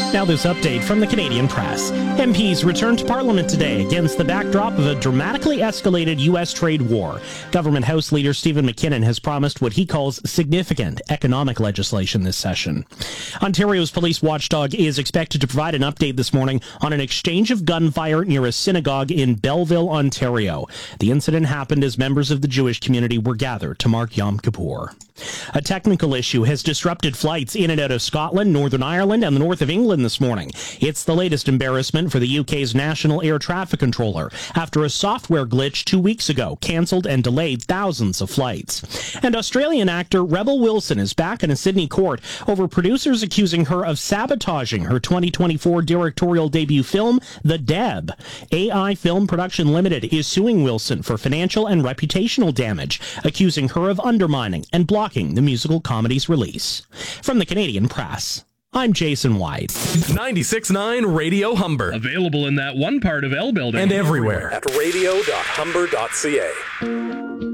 Now this update from the Canadian Press. MPs returned to Parliament today against the backdrop of a dramatically escalated U.S. trade war. Government House Leader Stephen McKinnon has promised what he calls significant economic legislation this session. Ontario's police watchdog is expected to provide an update this morning on an exchange of gunfire near a synagogue in Belleville, Ontario. The incident happened as members of the Jewish community were gathered to mark Yom Kippur. A technical issue has disrupted flights in and out of Scotland, Northern Ireland, and the north of England this morning. It's the latest embarrassment for the UK's National Air Traffic Controller after a software glitch 2 weeks ago cancelled and delayed thousands of flights. And Australian actor Rebel Wilson is back in a Sydney court over producers accusing her of sabotaging her 2024 directorial debut film, The Deb. AI Film Production Limited is suing Wilson for financial and reputational damage, accusing her of undermining and blocking the musical comedy's release. From the Canadian Press, I'm Jason White. 96.9 Radio Humber. Available in that one part of L building. And everywhere at radio.humber.ca.